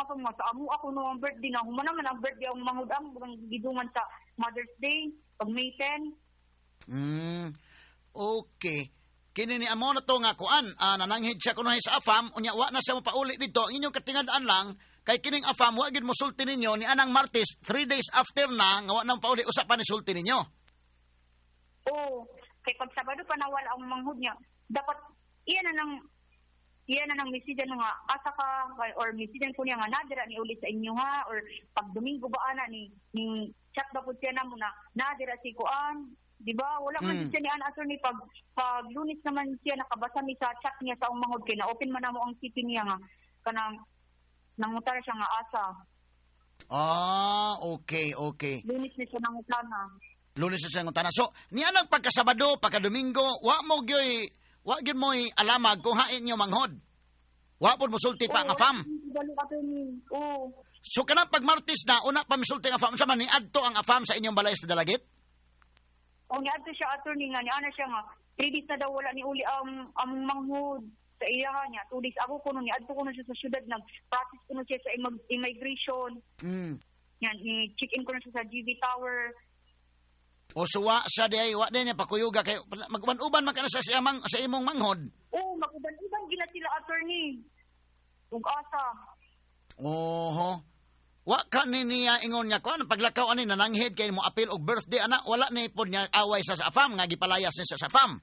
ako nga sa amo ako no ang birthday na humana man ang birthday ang manghud ang gidungan sa Mother's Day pag May 10. Okay. Kini ni amo na to nga kuan, nananghid siya kuno sa AFAM, unya wa na siya mapauli dito. Ang inyong katingad-an lang kay kining AFAM wa gid mo sulti ninyo ni anang Martes 3 days after na nga wa nang pauli usap pa ni sulti ninyo. Oo. Kay pag Sabado pa nawala ang manghud niya, dapat iyan na nang message nga asa ka or message ko niya nga nadira ni uli sa inyo ha or pag Domingo ba ana ni chat ba pud siya namo na nadira si kuan, di ba? Wala man siya ni ana attorney pag Lunes naman siya nakabasa mi sa chat niya sa manghud kay na open man namo ang city niya nga kanang nangutar siya nga asa. Okay. Lunes ni siya nangutana. Lunes sa ngutana. So, niya nang pagkasabado, pagkadomingo, wa gyud mo alamag kung hain niyo manghod. Wa pod mosulti pa nga fam. So kanang pag Martes na una pa misulti nga fam sa man ni adto ang afam sa inyong balay sa Dalagit? Ni adto siya attorney nga ni ana siya nga 3 days na daw wala ni uli ang manghod sa iya niya. 2 days ako kuno ni adto kuno siya sa syudad nag-process kuno siya sa immigration. Yan i-check-in kuno siya sa GV Tower. O suwa sa day wa din pakuyuga kay maguban-uban man kana sa imong manghod. Oo, maguban-uban gina sila attorney. Ug asa. Oho. Wa ka ni niya ingon niya kuan paglakaw ani nananghid kay mo appeal og birthday ana wala ni pod niya away sa AFAM nga gipalayas ni sa AFAM.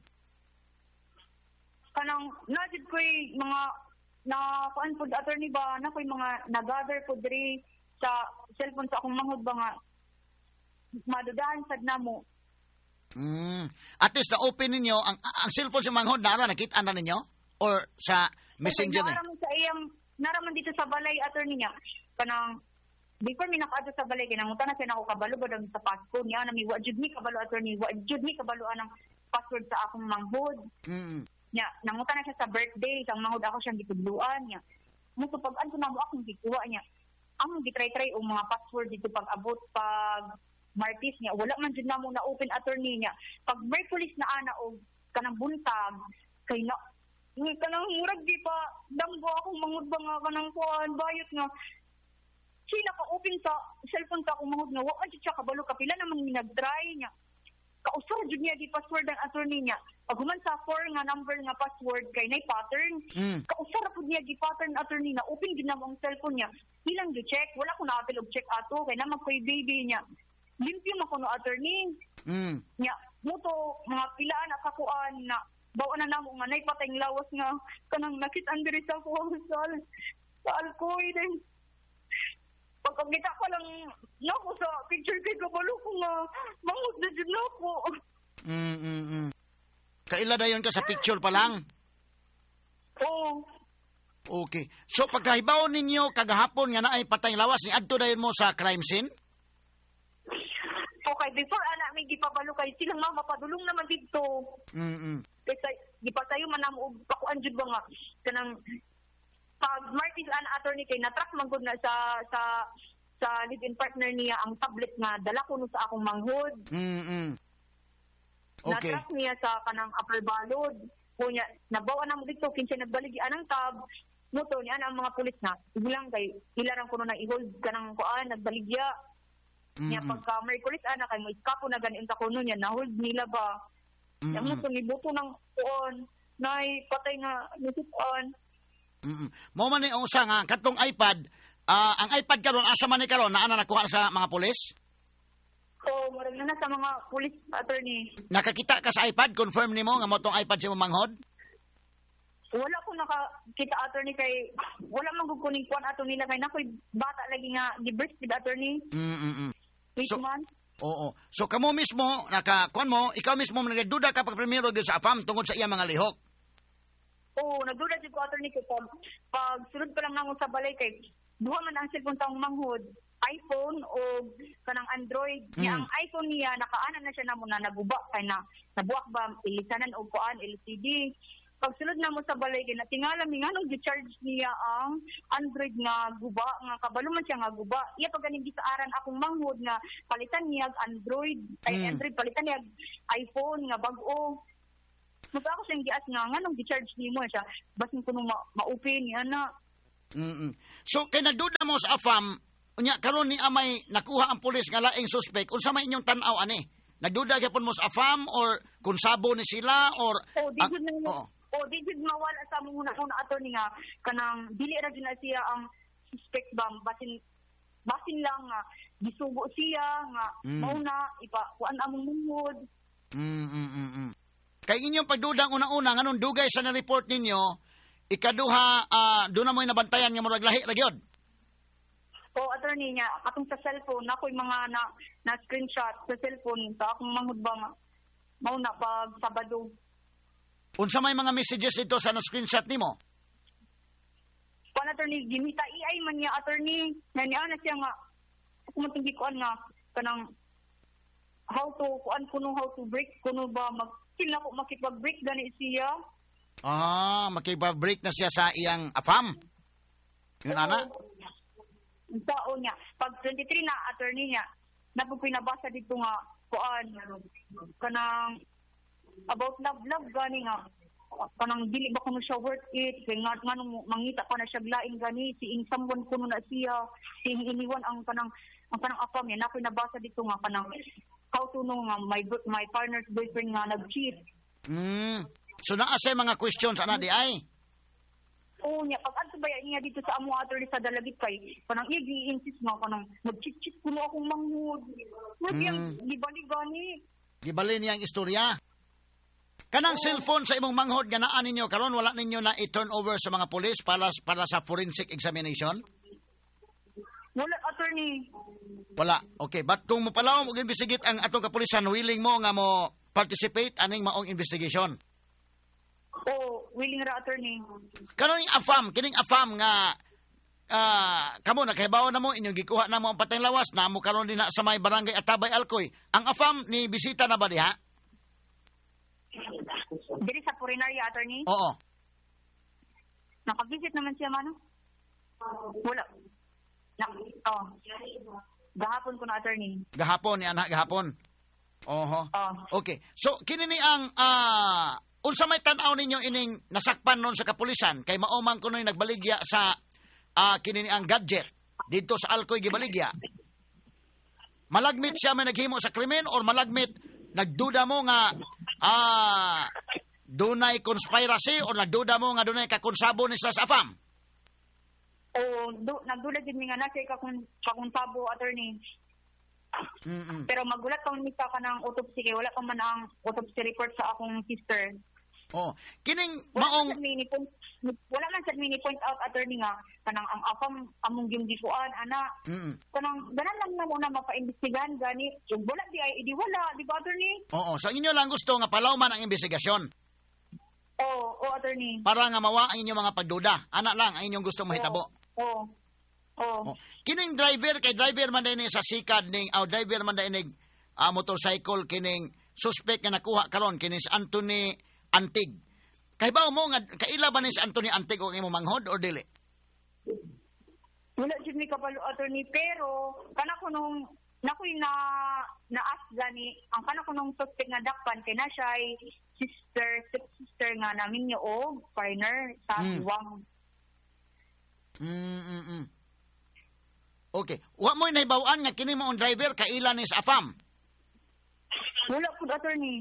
Kanang najid koy mga na kuan pod attorney ba na koy mga nagather pod diri sa cellphone sa akong manghod ba nga madudahan sad namo. At least na-open ninyo ang cellphone sa manghod nara nakita na ninyo or sa messenger ni. Naraman dito sa balay attorney niya kanang before mi nakaadto sa balay kinangutan na siya nako kabalo ba sa password niya na mi wa jud mi kabalo attorney wa jud mi kabalo anang password sa akong manghod. Nya nangutan na siya sa birthday sang manghod ako siyang gitudluan niya. Mo pag anto na mo akong gikuha niya. Among gitry-try og mga password dito pag abot pag Martes niya, wala man dyan na mo na open attorney niya. Pag Merkulis na ana o kanang buntag, kay na, kanang murag di pa, damgo akong mangod ba nga kanang kuhan, bayot nga. Siya naka-open sa cellphone sa akong mangod nga, wala siya kabalo, kapila naman nag-try niya. Kausar dyan niya di password ang attorney niya. Pag human sa 4 nga number nga password, kay na pattern. Kausar po niya di pattern attorney na, open din na mo ang cellphone niya. Ilang di check, wala ko na-apil og check ato, kay naman ko'y baby niya. Limpyo man kuno attorney. Nya, muto mga pilaan na kakuan na bawa na namo nga nay patayng lawas nga kanang nakit-an diri sa sa alkoy din. Pagkita ko lang nako sa picture kay kabalo ko nga mangod na jud nako. Kaila dayon ka sa picture pa lang? Oo. Okay. So pagkahibaw ninyo kagahapon nga naay patayng lawas ni adto dayon mo sa crime scene? Okay, before ana may gipabalo kay silang mama padulong naman dito. Kasi gipatayo man namo og pakuan jud ba nga kanang pag Martis ana attorney kay na-track man gud na sa live-in partner niya ang tablet nga dala ko no sa akong manghod. Okay. Na-track niya sa kanang upper balod. Kunya nabawa na mo dito kinsa nagbaligi anang tab. Moto niya ang mga pulis na bilang kay ilaran ko no na i-hold kanang kuan nagbaligya. Nya pagka Merkulis ana kay mo iskapo na ganin ta kuno niya na-hold nila ba. Nya mo tungibuto ng kuon nay patay nga nisuon. Mo man ni usa nga katong iPad, ang iPad karon asa man ni karon naa na nakuha sa mga pulis? Murag na sa mga pulis attorney. Nakakita ka sa iPad, confirm nimo nga mo tong iPad sa manghod? Wala ko nakakita attorney kay wala man gud kuning kuan ato nila kay nakoy bata lagi nga gi-breastfeed attorney. So, oo. So kamo mismo nakakuan mo, ikaw mismo nagduda ka pag primero gyud sa AFAM tungod sa iya mga lihok. Oo, nagduda jud ko attorney kay pag sulod pa lang namo sa balay kay duha man ang cellphone taong manghod, iPhone o kanang Android. Ang iPhone niya nakaana na siya namo na naguba kay na nabuak ba ilisanan og kuan LCD. Pagsulod na mo sa balay kay natingala mi nganong gi-charge niya ang Android nga guba nga kabalo man siya nga guba. Iya pag ganing gisaaran akong manghod nga palitan niya Android Android palitan niya iPhone nga bag-o. Muta ako siyang gias nga nganong gi-charge nimo siya basin kuno ma-open niya na. So kay nagduda mo sa AFAM, unya karon ni amay nakuha ang pulis nga laing suspect, unsa may inyong tan-aw ani? Nagduda gyapon mo sa AFAM or kung sabo ni sila or di jud mawala sa muna attorney nga kanang dili ra gina siya ang suspect ba basin lang nga gisugo siya nga mauna ipa kuan among mungod. Kay inyong pagdudang una-una nganong dugay sa na-report ninyo, ikaduha do na mo nabantayan nga murag lahi ra gyud. Attorney niya katong sa cellphone ako'y mga na screenshot sa cellphone sa akong manghudba nga mauna pag Sabado. Unsa may mga messages dito sa na-screenshot nimo? Kuan attorney gimita AI man niya attorney na siya nga ako man kuan nga kanang how to break kuno ba magkila ko makipag-break gani siya. Makipag-break na siya sa iyang AFAM. Yun ana. Tao niya pag 23 na attorney niya napo pinabasa dito nga kuan kanang about love gani nga kanang dili ba kuno siya worth it kay nga mangita pa na siya glaing gani si someone kuno na siya si iniwan ang kanang AFAM niya napoy nabasa dito nga kanang how to know nga my partner's boyfriend nga nag-cheat. So naa say mga questions ana di ay? Niya pag adto ba niya dito sa amo attorney sa dalagit kay kanang i-insist nga kanang mag-cheat kuno akong manghud. Gibali gani. Gibali niya ang istorya. Kanang cellphone sa imong manghod nga naa ninyo karon wala ninyo na i-turn over sa mga pulis para sa forensic examination? Wala attorney. Wala. Okay, but kung mopalawom og investigate ang atong kapulisan, willing mo nga mo participate aning maong investigation? Willing ra attorney. Karon kining AFAM nga kamo nakahibaw na mo inyong gikuha na mo ang patayng lawas na mo karon din sa may barangay Atabay Alcoy. Ang AFAM ni bisita na ba diha? Diri sa Purinaria attorney? Oo. Nakabisit naman siya mano? Wala. Gahapon ko na attorney. Gahapon ni anak gahapon. Okay. So kini ni ang unsa may tan-aw ninyo ining nasakpan non sa kapulisan kay maoman kunoy nagbaligya sa kini ni ang gadget dito sa Alcoy gibaligya. Malagmit siya may naghimo sa krimen or malagmit nagduda mo nga dunay conspiracy or nagduda mo nga dunay kakonsabo ni sa AFAM? Nagduda gid mi nga na siya kakonsabo attorney. Pero magulat pa mi ka kanang autopsy kay wala pa man ang autopsy report sa akong sister. Kining maong wala man sa mini point out attorney nga kanang ang AFAM among gimdikuan ana. Kanang ganan lang na muna mapa-imbestigahan gani. Yung wala di wala, di ba attorney? So inyo lang gusto nga palawman ang investigasyon. Attorney. Para nga mawa ang inyong mga pagduda. Ana lang ang inyong gusto mahitabo. Kining driver man din sa sikad ning driver man din motorcycle kining suspect nga nakuha karon kining si Anthony Antig. Kay ba mo nga kaila ba ni si Anthony Antig og imong manghod or dili? Wala jud mi kabalo attorney pero kana ko nung nakoy na-ask gani ang kana ko nung suspect nga dakpan kay na siya sister nga namin niyo partner sa Wang. Okay. Wa mo nahibaw-an nga kini mo ang driver kaila ni sa AFAM? Wala pud attorney.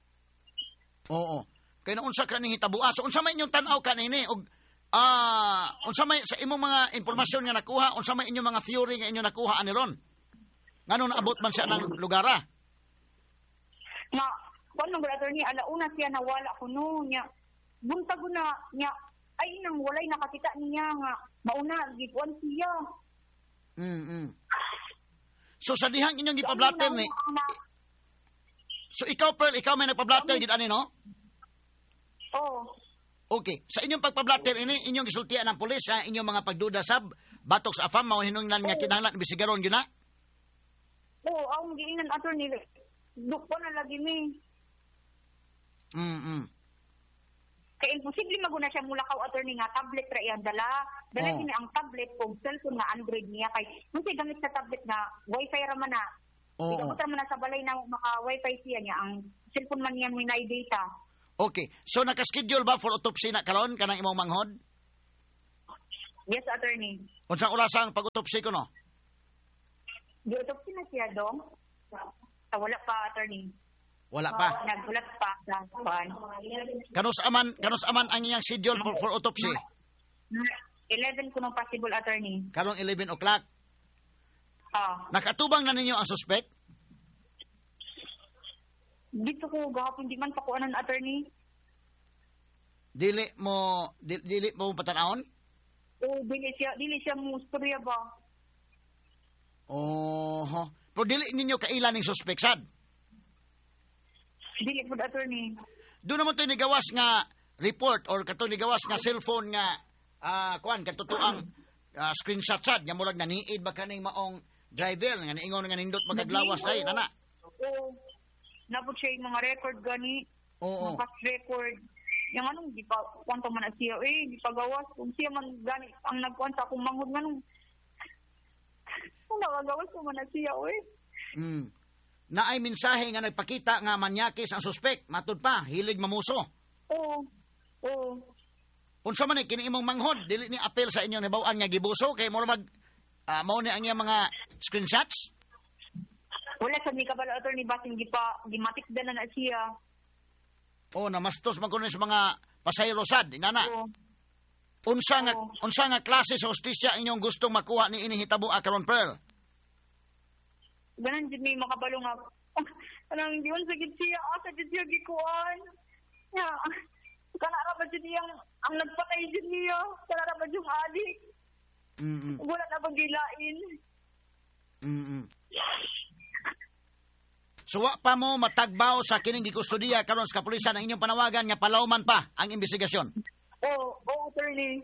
Kay naunsa ka ning hitabua. So unsa may inyong tan-aw kanini og unsa may sa imong mga impormasyon nga nakuha, unsa may inyong mga theory nga inyo nakuha ani ron? Ngano naabot man siya ng lugara? Na kuno attorney alauna siya nawala kuno niya. Buntag na niya ay nang walay nakakita niya nga mauna gikuan siya. So sa dihang inyong gipablatter ni So ikaw may nagpablatter gid ani no? Okay, sa inyong pagpablatter ini inyong gisultian ng pulis sa inyong mga pagduda sab batok sa AFAM mao hinungdan nga kinahanglan bisigaron gyud na? Ang giingnan attorney dukpo na lagi mi. Kaya imposible maguna siya mulakaw attorney nga tablet ra iyang dala gini ang tablet o cellphone nga Android niya kay unsay gamit sa tablet nga wifi ra man na. Ikaw man na sa balay na maka-wifi siya niya ang cellphone man niya may data. Okay. So naka-schedule ba for autopsy na karon kanang imong manghod? Yes, attorney. Unsang orasang pag-utopsy ko no? Di-autopsy na siya, dong. Wala pa, attorney. Wala pa. Nagulat pa sa kwan. Kanus aman ang iyang schedule for autopsy. 11 kuno possible, attorney. Karong 11 o'clock. Nakatubang na ninyo ang suspect? Dito ko gahapon di man pa ko anan, attorney. Dili mo patanawon? Dili siya mo storya ba? Oho. Pero dili ninyo kailan ng suspect sad? Dili po, attorney. Doon naman ito nigawas nga report or kato nigawas nga cellphone nga katutuang screenshot sad nga murag naniid ba kaning maong driver nga niingon nga nindot magaglawas dai nana. Oo. Nabot siya yung mga record gani. Oo. Mga past record. Yung anong di pa kwanta man na siya di pa gawas kung siya man gani ang nagkwanta kung manghud nganong kung nakagawas ko man na siya Naay mensahe nga nagpakita nga manyakis ang suspect matud pa hilig mamuso. Oo. Unsa man kini imong manghod dili ni apel sa inyo ni bawaan nga gibuso kay mo mag mao ni ang iyang mga screenshots? Wala sa ni kabalo, attorney, basin gimatik na na siya. Namastos man kuno sa mga pasayro sad inana. Unsa nga klase sa hustisya inyong gustong makuha ni ini hitabo karon Pearl? Ganan jud may makabalo nga. Anang diyon sa gid siya, asa gid siya gikuan. Ya. Kana ra ba jud ang nagpatay jud niya? Kana ra ba jud adik? Wala na bang gilain? So wa pa mo matagbaw sa kining gikustudiya karon sa kapulisan ang inyong panawagan nga palawman pa ang investigasyon. Oo, attorney.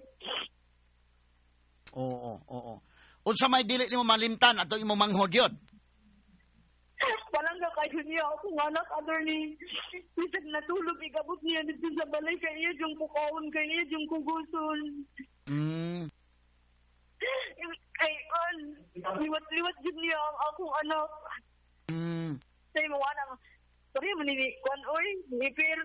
Oo. Unsa may dili nimo malimtan ato imong manghod yun? Walang kayo niya akong anak, attorney. Bisag natulog, igabot niya dito sa balay kay iya, yung pukawon kay iya, yung kuguson. Liwat-liwat din niya ang akong anak. Say mo anak, sorry manini, kwan oy, ipir.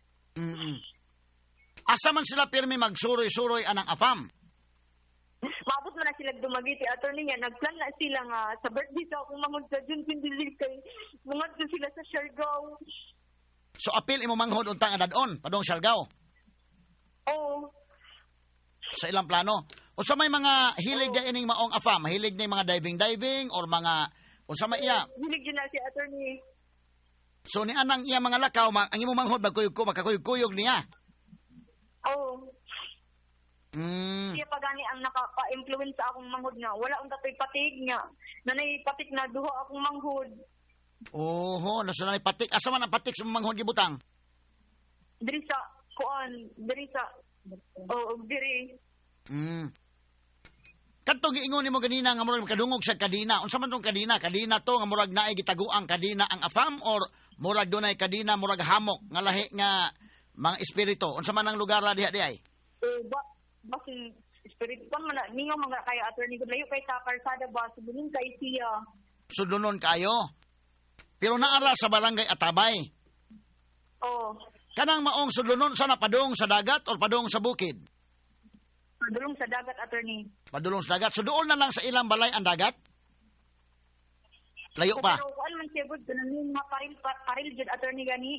Asa man sila pirmi magsuroy-suroy anang afam? Maabot man na sila dumagiti, attorney nga, nagplan na sila nga sa birthday sa akong mangod sa June 26 kay mungad na sila sa Siargao. So apil imo manghod untang adadon padong Siargao? Oo. Sa ilang plano. Unsa may mga hilig na ining maong afam? Hilig na mga diving or mga unsa may iya? Hilig yun na si attorney. So ni anang iya mga lakaw, ang imo manghod makakuyog niya? Oo. Siya pa gani ang nakaka-influence sa akong manghod nga. Wala ang tatoy patig nga. Nanay patik na duha akong manghod. Oho, nasa nanay patik. Asa man ang patik sa manghod gibutang? Diri sa diri. Kadto giingon nimo ganina nga murag kadungog sa kadina. Unsa man tong kadina? Kadina to nga murag naay gitaguang kadina ang afam or murag dunay kadina murag hamok nga lahi nga mga espiritu. Unsa man ang lugar diha ay? Basin spirit pa man ninyo mga kay attorney gud layo kay karsada ba sudunon kay siya. Sudunon kayo. Pero naara sa barangay Atabay. Oo. Kanang maong sudunon sana padung sa dagat or padung sa bukid? Padulong sa dagat, attorney. Padulong sa dagat. So doon na lang sa ilang balay ang dagat? Layo pa. Pero kuan man siya gud kanang mga paril jud attorney gani.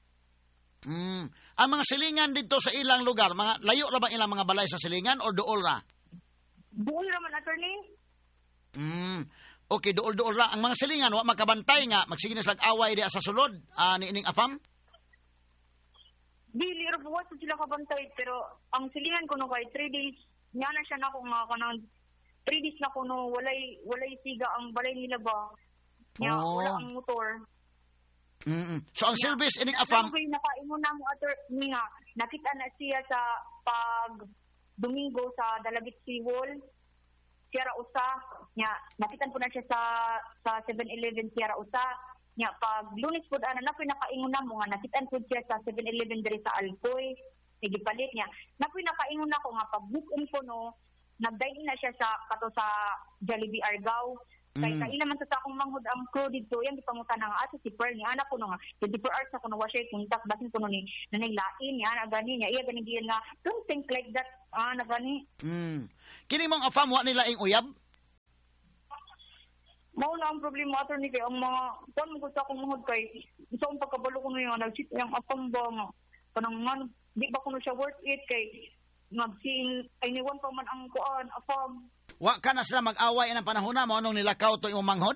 Ang mga silingan dito sa ilang lugar, mga layo ra ba ilang mga balay sa silingan or dool ra? Dool ra man, attorney. Okay, dool ra. Ang mga silingan wa makabantay nga magsige na slag away diha sa sulod ni ining afam? Dili ra buwat sila kabantay pero ang silingan ko no kay 3 days nya na siya nako nga kanang 3 days na kuno walay siga ang balay nila ba. Nya wala ang motor. So ang service ining afam nakaingon na mo attorney nga nakita na siya sa pag Domingo sa Dalagit Seawall Sierra Usa nya nakitan po na siya sa 7-Eleven Sierra Usa nya pag Lunes pud ana na nakaingon na mo nga nakitan po siya sa 7-Eleven diri sa Alcoy gipalit niya na nakaingon na ko nga pag book in ko no nagdayon na siya sa Jollibee Argao Kaya kaila man sa akong manghod ang crew dito, yan gipangutan nga ato si Pearl ni anak ko no nga 24 hours ako na siya contact basin ko no ni nanay lain ni ana gani niya iya gani diyan nga don't think like that na gani. Kini mong afam wa nila ing uyab? Mao na ang problema ato ni kay ang mga kon mo sa akong manghod kay sa akong pagkabalo ko no yung nagsit yang afam ba nga kanang man di ba kuno siya worth it kay magsin ay niwan pa man ang kuan afam. Wa ka na sila mag-away ng panahon na mo anong nilakaw to imong manghod?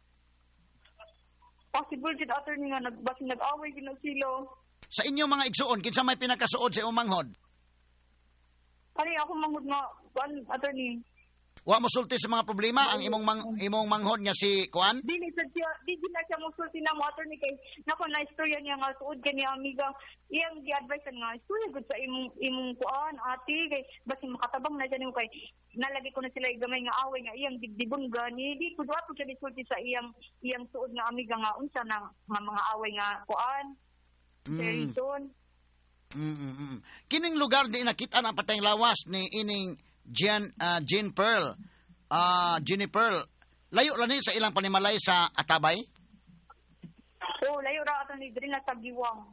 Possible jud attorney nga nag-away gid sila. Sa inyong mga igsuon kinsa may pinakasuod sa imong manghod? Kani ako manghod nga kuan attorney. Wa mo sulti sa mga problema ang imong manghod nga si kuan? Dili na siya musulti na mo attorney kay nako na istorya niya nga suod kani amiga iyang gi-advise nga istorya gud sa imong kuan ate kay basin makatabang na dyan mo kay nalagi ko na sila gamay nga away nga iyang dibdibon gani di ko dapat siya disulti sa iyang suod nga amiga nga unsa na nga mga away nga kuan. Reason. Kining lugar di nakita ang patayng lawas ni ining Jean Pearl. Jenny Pearl. Layo lang ni sa ilang panimalay sa Atabay? Layo ra ato ni diri na sa Giwang.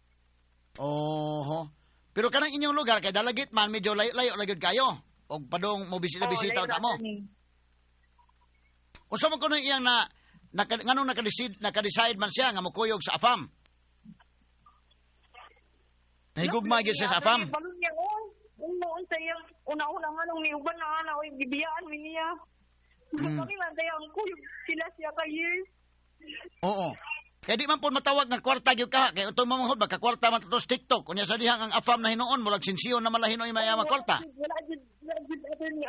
Pero kanang inyong lugar kay dalagit man medyo layo lagid kayo. Og padong mo bisita ta mo. Unsa man kuno iyang nganong nakadecide man siya nga mokuyog sa AFAM? Nahigugma gyud siya sa AFAM. Unsa yang una-una nga nung niuban na ana oy bibiyaan mi niya. Kami man tayo ang kuyog sila siya ka years. Oo. Kaya di man po matawag nga kwarta gyud ka kay utong mamahod magkakwarta man to sa TikTok kunya sa dihang ang AFAM na hinuon murag sinsiyon na malahinoy mayama kwarta. Wala jud attorney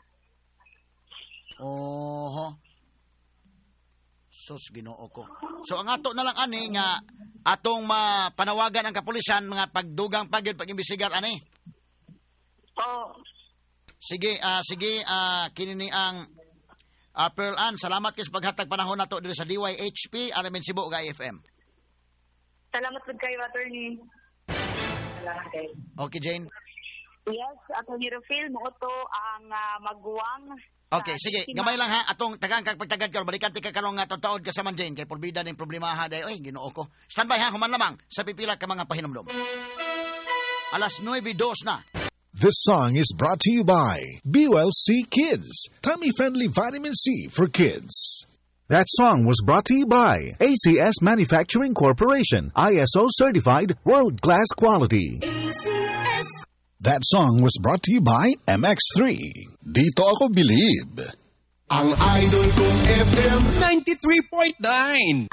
Sus Ginoo ko. So ang ato na lang ani nga atong mapanawagan ang kapulisan mga pagdugang pagyud pag-imbestigar ani. Sige, kinini ang Pearl Ann, salamat kay sa paghatag panahon nato diri sa DYHP Alamin Cebu ug IFM. Salamat pud kayo attorney. Salamat kayo. Okay, Jane. Yes, attorney Rufil mo to ang magguwang. Okay, sige, gamay lang ha atong tagang kag pagtagad ka balikan ti ka kalong nga taud ka sa man Jane kay porbida ning problema ha day oy Ginoo ko. Standby ha human lamang sa pipila ka mga pahinumdom. Alas 9:02 na. This song is brought to you by BULC Kids, tummy-friendly vitamin C for kids. That song was brought to you by ACS Manufacturing Corporation, ISO certified, world-class quality. ACS. That song was brought to you by MX3. Dito ako believe. Ang idol kong FM 93.9.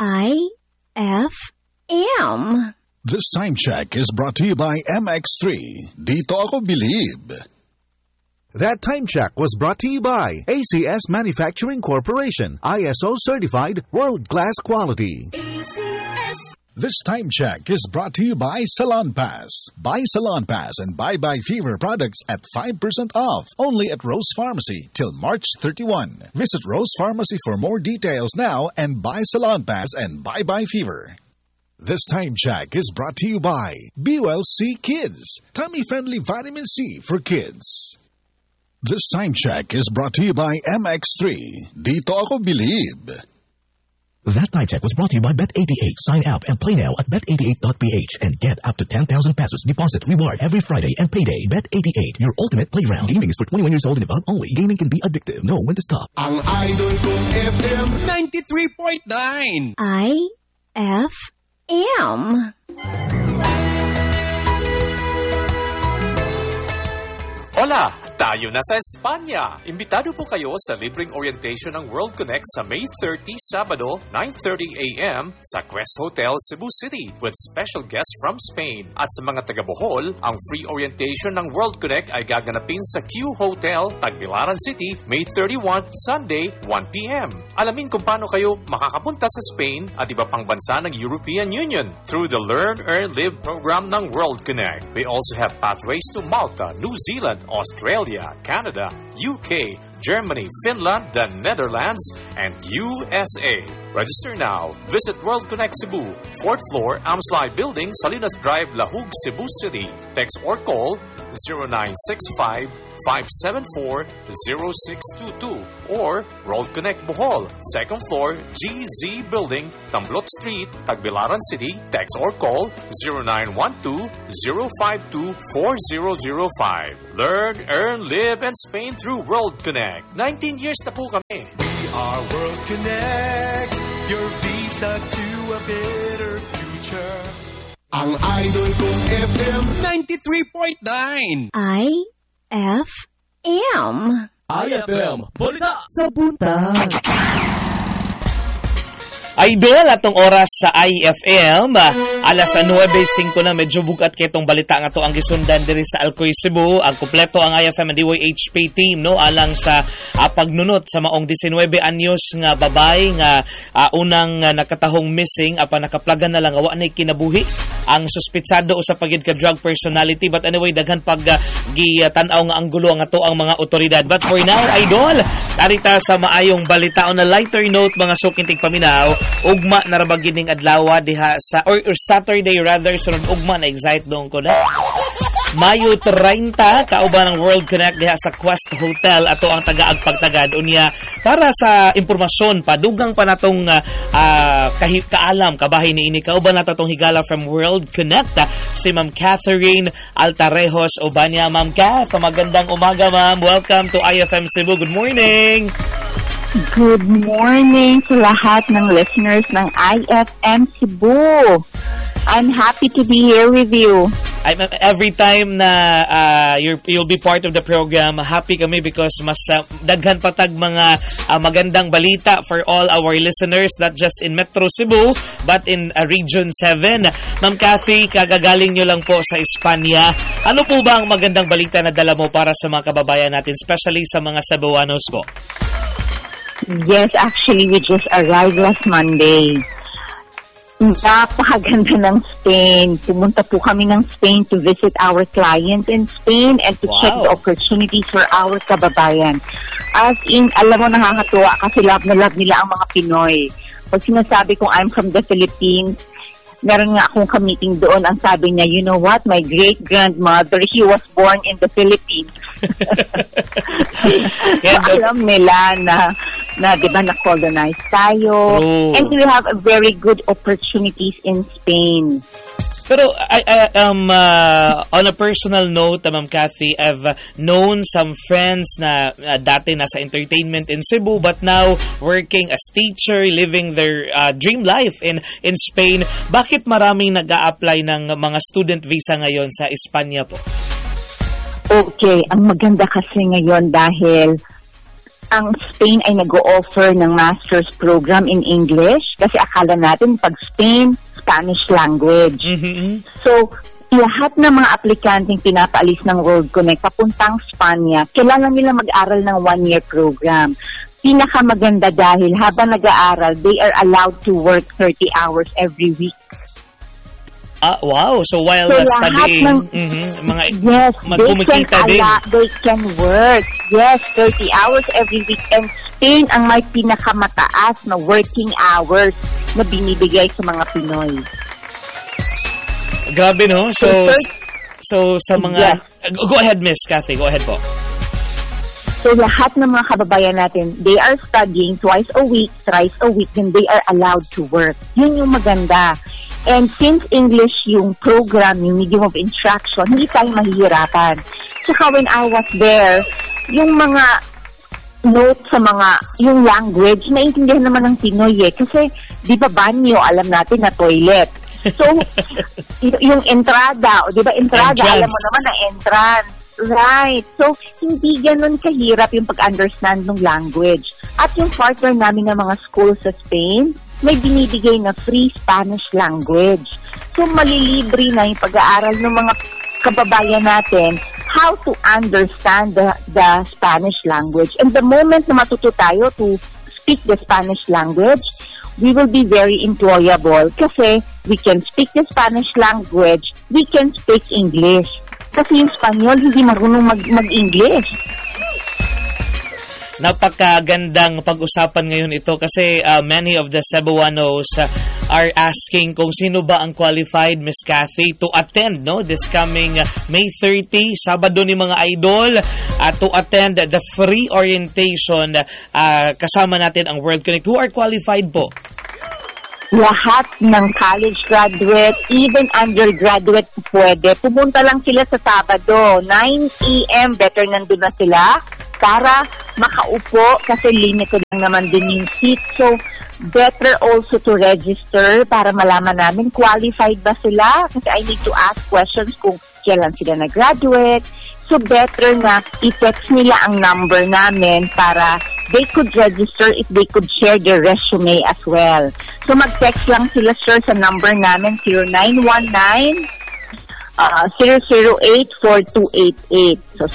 IFM. This time check is brought to you by MX3. Dito ako believe. That time check was brought to you by ACS Manufacturing Corporation, ISO certified, world-class quality. ACS. This time check is brought to you by Salon Pass. Buy Salon Pass and Bye Fever products at 5% off. Only at Rose Pharmacy till March 31. Visit Rose Pharmacy for more details now and buy Salon Pass and Bye Fever. This time check is brought to you by BULC Kids, tummy-friendly vitamin C for kids. This time check is brought to you by MX3. Dito ako believe. That time check was brought to you by Bet88. Sign up and play now at bet88.ph and get up to 10,000 pesos deposit reward every Friday and payday. Bet88, your ultimate playground. Gaming is for 21 years old and above only. Gaming can be addictive. Know when to stop. Ang idol kong FM 93.9. IFM. Hola! Tayo na sa Espanya! Imbitado po kayo sa libreng orientation ng World Connect sa May 30, Sabado, 9:30 a.m. sa Quest Hotel, Cebu City with special guests from Spain. At sa mga taga-Bohol, ang free orientation ng World Connect ay gaganapin sa Q Hotel, Tagbilaran City, May 31, Sunday, 1 p.m. Alamin kung paano kayo makakapunta sa Spain at iba pang bansa ng European Union through the Learn, Earn, Live program ng World Connect. They also have pathways to Malta, New Zealand, Australia, Canada, UK, Germany, Finland, the Netherlands, and USA. Register now. Visit World Connect Cebu, 4th floor, Amslai Building, Salinas Drive, Lahug, Cebu City. Text or call 0917-574-0622 or World Connect Bohol, 2nd floor, GZ Building, Tamblot Street, Tagbilaran City. Text or call 0912-052-4005. Learn, earn, live, and Spain through World Connect. 19 years na po kami. We are World Connect, your visa to a better future. Ang idol kong FM 93.9. IFM. IFM, balita Sa buntag. Idol, atong oras sa IFM, alas 9:05 na, medyo bugat kay itong balita nga to ang gisundan diri sa Alcoy, Cebu. Ang kumpleto ang IFM and DYHP team, no, alang sa pagnunot sa maong 19 anyos nga babay nga unang nakatahong missing, apan nakaplagan na lang, awa na kinabuhi ang suspitsado sa pagid ka drug personality. But anyway, daghan pag gitanaw nga ang gulo nga to ang mga otoridad. But for now, Idol, tarita sa maayong balita on a lighter note, mga sukintig paminaw, ugma na rabagining adlaw diha sa or Saturday rather, sunod ugma na excite dong ko na. Mayo 30 kauban ng World Connect diha sa Quest Hotel, ato ang tagaagpagtagad unya para sa impormasyon padugang pa natong kaalam kabahin ni ini kauban nato tong higala from World Connect, si Ma'am Catherine Altarejos Obania. Ma'am Kath, magandang umaga, ma'am. Welcome to IFM Cebu. Good morning. Good morning sa lahat ng listeners ng IFM Cebu. I'm happy to be here with you. Every time na you'll be part of the program, happy kami because mas daghan patag mga magandang balita for all our listeners, not just in Metro Cebu but in Region 7. Ma'am Cathy, kagagaling nyo lang po sa Espanya. Ano po ba ang magandang balita na dala mo para sa mga kababayan natin, especially sa mga Cebuanos po? Yes, actually, we just arrived last Monday. Napakaganda ng Spain. Pumunta po kami ng Spain to visit our clients in Spain and to check the opportunities for our kababayan. As in, alam mo, nakakatuwa kasi love na love nila ang mga Pinoy. Pag sinasabi kong I'm from the Philippines, meron nga akong ka-meeting doon. Ang sabi niya, you know what, my great-grandmother, she was born in the Philippines. So, alam nila na di ba, na-colonize tayo. Oh. And we have a very good opportunities in Spain. Pero on a personal note, Ma'am Cathy, I've known some friends na dati nasa entertainment in Cebu but now working as teacher, living their dream life in Spain. Bakit maraming nag-a-apply ng mga student visa ngayon sa Espanya po? Okay, ang maganda kasi ngayon dahil ang Spain ay nag-o-offer ng master's program in English kasi akala natin pag Spain, Spanish language. Mm-hmm. So, lahat ng mga aplikanteng pinapaalis ng World Connect papuntang Spanya, kailangan nila mag-aral ng 1-year program. Pinakamaganda dahil habang nag-aaral, they are allowed to work 30 hours every week. Wow. So while studying, mga yes, magkumikita din. They can work. Yes, 30 hours every week. And Spain ang may pinakamataas na working hours na binibigay sa mga Pinoy. Grabe, no? So sa mga... Yes. Go ahead, Miss Cathy. Go ahead po. So lahat ng mga kababayan natin, they are studying twice a week, thrice a week, and they are allowed to work. Yun yung maganda. And since English yung program, yung medium of instruction, hindi tayo mahihirapan. Saka when I was there, yung mga notes sa yung language, naiintindihan naman ng Pinoy eh. Kasi, di ba banyo, alam natin na toilet. So, yung entrada, di ba entrada, alam mo naman na entrance. Right. So, hindi ganun kahirap yung pag-understand ng language. At yung partner namin ng mga schools sa Spain, may binibigay na free Spanish language. So, malilibre na yung pag-aaral ng mga kababayan natin how to understand the Spanish language. And the moment na matuto tayo to speak the Spanish language, we will be very employable kasi we can speak the Spanish language, we can speak English. Kasi yung Spanyol, hindi marunong mag-English. Napakagandang pag-usapan ngayon ito kasi many of the Cebuanos are asking kung sino ba ang qualified, Miss Cathy, to attend, no, this coming May 30, Sabado ni mga idol, to attend the free orientation. Kasama natin ang World Connect. Who are qualified po? Lahat ng college graduate, even undergraduate pwede. Pumunta lang sila sa Sabado, 9 a.m. Better nandun na sila para makaupo kasi limited lang naman din yung seat. So, better also to register para malaman namin qualified ba sila. Kasi I need to ask questions kung kailan sila nag-graduate. So, better na i-text nila ang number namin para they could register if they could share their resume as well. So, mag-text lang sila, sir, sa number namin, 0919-008-4288. So,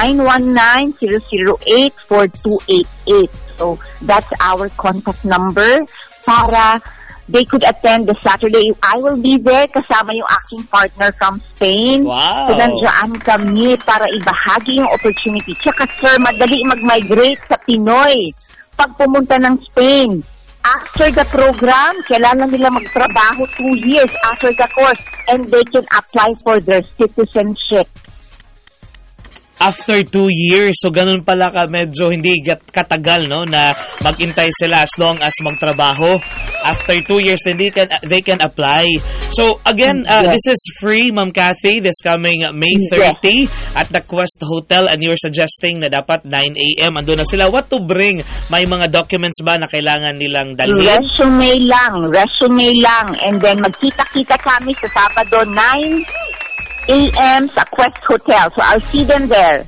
0919-008-4288. So, that's our contact number para they could attend the Saturday. I will be there kasama yung aking partner from Spain. Wow. So, nandiyan kami para ibahagi yung opportunity. Tsaka, sir, madali mag-migrate sa Pinoy pag pumunta ng Spain. After the program, kailangan nila magtrabaho 2 years after the course and they can apply for their citizenship. After 2 years, so ganun pala ka medyo hindi katagal, no, na magintay sila as long as magtrabaho. After 2 years, then they can apply. So again, Yes. this is free, Ma'am Cathy, this coming May 30 at the Quest Hotel, and you're suggesting na dapat 9 a.m. Andun na sila. What to bring? May mga documents ba na kailangan nilang dalhin? Resume lang. And then magkita-kita kami sa Sabado, 9 a.m. sa Quest Hotel. So I'll see them there.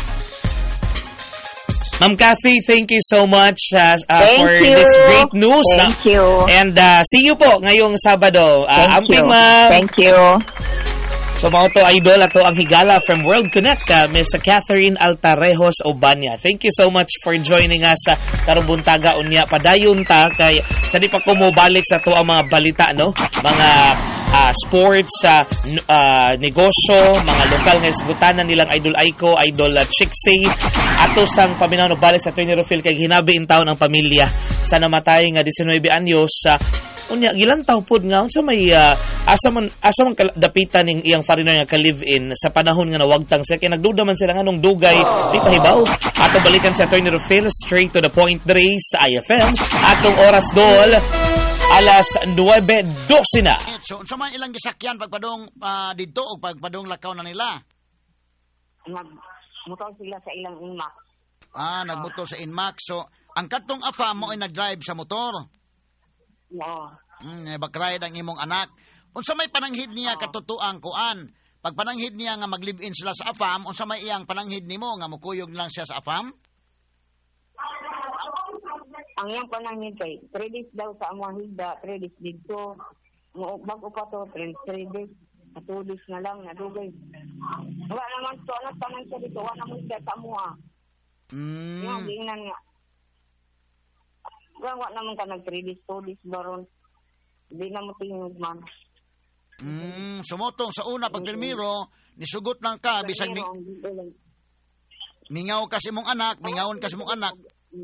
Ma'am Cathy, thank you so much for you. this great news. Thank you. And see you po ngayong Sabado. Thank you. Ma'am. Thank you. So mga to idol, ato ang higala from World Connect, Miss Catherine Altarejos Obania. Thank you so much for joining us sa Karumbuntaga unya. Padayon ta kay sa di pa ko mo balik sa to ang mga balita, no? Mga sports, negosyo, mga lokal nga isgutanan nilang Idol Aiko, Idol Chixie, ato sang paminaw balik sa Attorney Rufil kay hinabi in taon ang pamilya sa namatay nga 19 anyos unya gilantaw pod nga unsa may asa man dapitan ning iyang foreigner nga ka-live-in sa panahon nga nawagtang siya kay nagduda man sila nganong dugay di pahibaw. Ato balikan sa Attorney Rufil, straight to the point dre sa IFM. Atong oras dol alas 9:12 na. So, unsa man ilang gisakyan pagpadong didto o pagpadong lakaw na nila? Nagmutaw sila sa ilang inmax. Nagmotor sa Inmax. So, ang katong afa mo ay nag-drive sa motor. Oo. Bakride ang imong anak. Unsa may pananghid niya katutuang kuan? Pag pananghid niya nga mag-live-in sila sa AFAM, unsa may iyang pananghid nimo nga mukuyog lang siya sa AFAM? Ang iyang pananghid kay 3 days daw sa among higda, 3 days dito. Bago pa to, 3 days. 2 days na lang, nadugay. Wala naman to, anak tanan siya dito, wala naman siya sa amuha. Yung gingan nga. Wala naman ka nag 3 days, 2 days baron. Hindi na mo tingog man. Sumotong sa una pag Pilmiro, nisugot lang ka bisag mingaw kasi mong anak, mingawon kasi mong anak.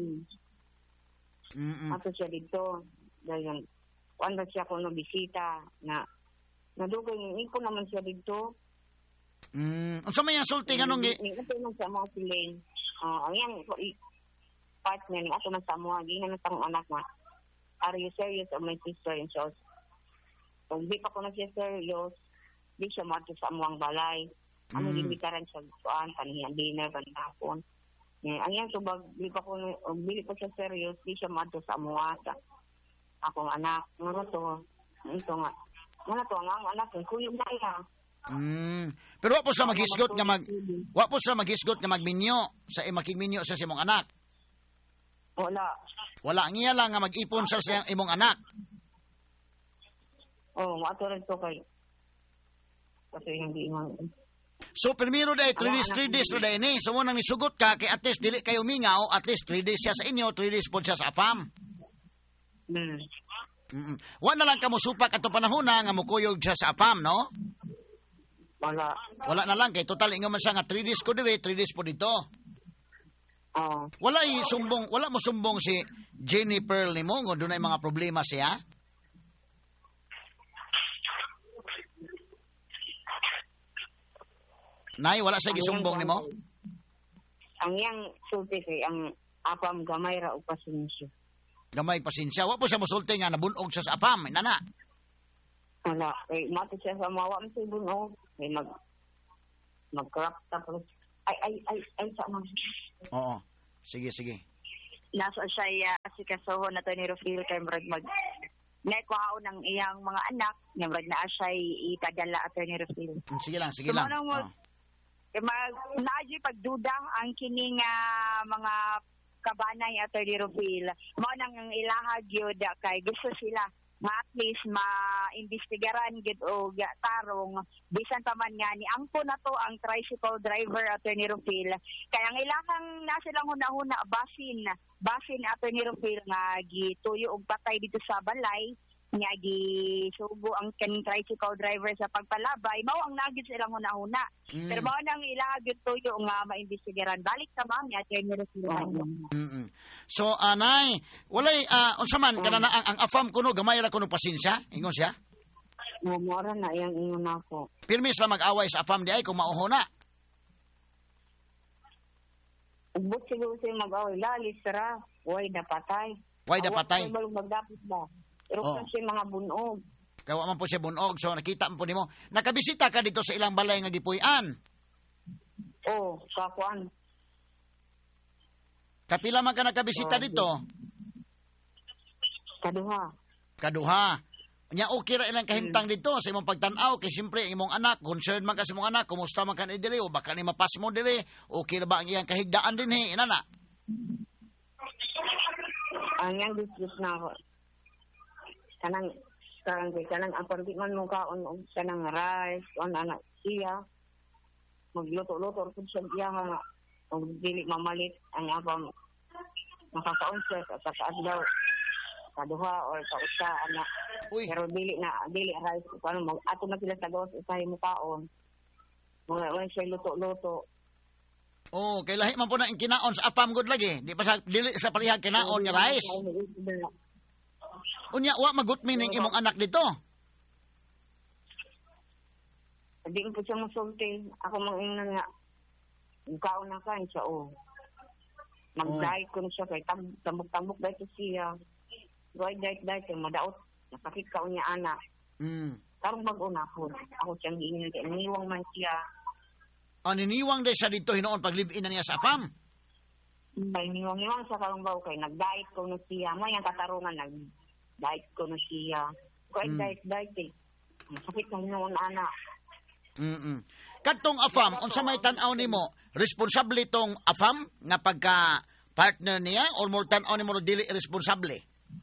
Ato siya dito. Dahil wala siya ko na bisita na nadugay ng ko naman siya dito. Unsa may ang sulti kanong Ito man sa mga siling. Ang yan partner ni ato man sa mga ginan tang anak nga. Are you serious of my sister in shows? Kung di pa ko na siya serious, di siya mato sa amuang balay. Ang limitaran sa kuan, panihan dinner, panahapon. Ang yan, subag, di pa siya serious, di siya mato sa amuwa sa akong anak. Ano to? Ito nga. Ano to? Ang anak, yung kuyog na iya. Pero wa po sa maghisgot nga magminyo sa makigminyo sa imong anak. Wala niya lang nga mag-ipon sa imong anak. Ato rin to kay kasi hindi man. So, primero dahil 3 days na dahil ni. So, munang nisugot ka, kay at least dili kayo mingaw, at least 3 days siya sa inyo, 3 days po siya sa AFAM. Wala na lang ka mo supak ato panahon na nga mukuyog siya sa AFAM, no? Wala na lang, kay total ingo man siya nga 3 days ko dire, 3 days po dito. Wala mo sumbong si Jenny Pearl ni mo, kung doon ay mga problema siya? Nay, wala sa gisumbong nimo? Ang yang sulti kay ang apam gamay ra og pasensya. Gamay pasensya. Wa po siya musulti nga nabunog siya sa apam, nana. Wala. Kay mati siya sa mawa mo sa bunog. Kay mag-crop tapos ay sa mga. Oo. Sige, sige. Nasa siya si kasohon na to ni Rufil kay murag nekwaon ng iyang mga anak, nga murag naa siya ipadala ato ni Rufil. Sige lang, sige lang. Naadyo pagduda ang kining mga kabanay ato ni Rufil. Mao nang ilahag yun kay gusto sila nga at least ma-investigaran gid og tarong bisan pa man nga ni angko na to ang tricycle driver ato ni Rufil kay ang ilahang na silang hunahuna basin ato ni Rufil nga gituyo og patay dito sa balay nga gisugo ang kaning tricycle driver sa pagpalabay mao ang nagid silang hunahuna pero mao nang ilahag gid tuyo nga maimbestigaran balik sa ma'am ato ni Rufil. So, anay, walay, unsa man, kanana ang afam kuno, gamay ra kuno pasensya, ingon siya? Mumura na yung ingon ako. Pirmis lang mag-away sa afam di ay kung mauho na. Ugbot siguro siya mag-away, lalis ra, way na patay. Way na patay? Awat siya magdapit ba? Pero kung siya mga bunog. Kawa man po siya bunog, so nakita mo po nimo. Nakabisita ka dito sa ilang balay nga gipuy-an? Oo, kakuan. Kapila man ka nakabisita dito? Kaduha. Nya okay ra ilang kahimtang dito sa imong pagtan-aw kay siyempre imong anak, concern man ka sa imong anak, kumusta man ka ni diri o baka ni mapas mo diri, okay ra ba ang iyang kahigdaan dinhi, inana? Ang yang diskus na ako. Kanang apon di man mo kaon og kanang rice, on anak siya. Magluto-luto ko siya nga. O dili mamalit ang apam makakaunsa at daw kaduha or kausa anak. Pero dili rice paano ato na sila sa gawas usahay mo kaon. Wala siya luto-luto. Oh, kay lahi man po na ang kinaon sa apam gud lagi. Di pa sa dili sa palihag kinaon nga rice. Unya wa magutmi ning imong anak dito. Di ko siya musulti. Ako mangingnan nga kaon na kain siya, mag-diet ko na siya, kay tambok-tambok dahil siya. Diet, madaot, nakakit kaon niya anak. Karong mag-una ko, ako siyang giingin, kaya niniwang man siya. Niniwang dahil siya dito, hinoon pag-live-in na niya sa apam? Niniwang siya karong baw, kay nag-diet ko na siya. May ang katarungan, nag-diet ko na siya. Kaya diet, nakakit kaon niya anak. Kadtong afam, unsa may tan-aw nimo, responsable tong afam nga pagka partner niya or more tan-aw nimo dili responsable?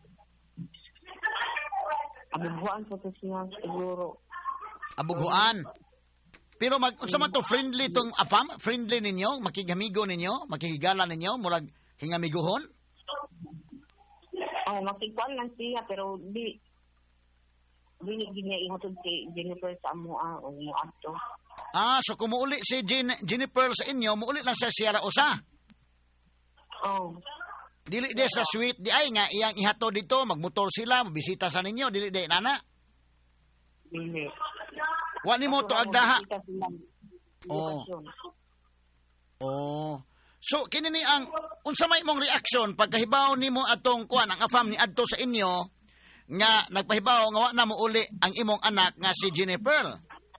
Abuguan po to siya siguro. Abuguan. Pero unsa man to friendly tong afam? Friendly ninyo, makigamigo ninyo, makigala ninyo, murag hingamiguhon? Makikuan lang siya pero dili niya ihatod si Jennifer sa amoa o muadto. So kumuuli si Jennifer sa inyo, muuli lang siya Sierra Osa? Dili di sa suite, di ay nga iyang ihato dito, magmotor sila, mabisita sa ninyo, dili di, nana? Dili. Wa ni mo to agdaha? So, kini ni ang, unsa may mong reaksyon, pagkahibaw ni mo atong kuan, ang afam ni adto sa inyo, nga nagpahibaw nga wa na mo uli ang imong anak nga si Jennifer.